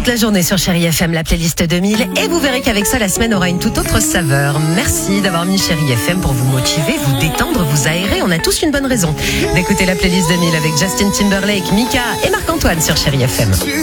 toute la journée sur Chérie FM, la playlist 2000, et vous verrez qu'avec ça, la semaine aura une toute autre saveur. Merci d'avoir mis Chérie FM pour vous motiver, vous détendre, vous aérer. On a tous une bonne raison d'écouter la playlist 2000 avec Justin Timberlake, Mika et Marc-Antoine sur Chérie FM.